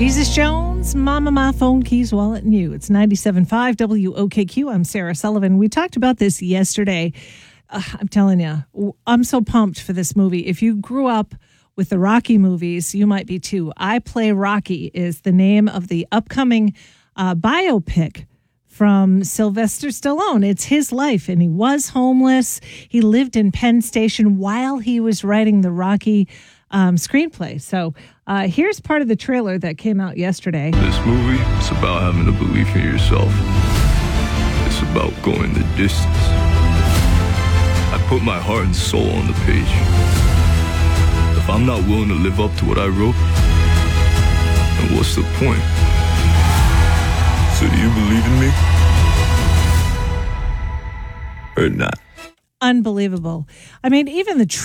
Jesus Jones, Mama, My Phone, Keys, Wallet, and You. It's 97.5 WOKQ. I'm Sarah Sullivan. We talked about this yesterday. I'm telling you, I'm so pumped for this movie. If you grew up with the Rocky movies, you might be too. I Play Rocky is the name of the upcoming biopic from Sylvester Stallone. It's his life, and he was homeless. He lived in Penn Station while he was writing the Rocky screenplay. So here's part of the trailer that came out yesterday. This movie is about having a belief in yourself. It's about going the distance. I put my heart and soul on the page. If I'm not willing to live up to what I wrote, then what's the point? So do you believe in me? Or not? Unbelievable. I mean, even the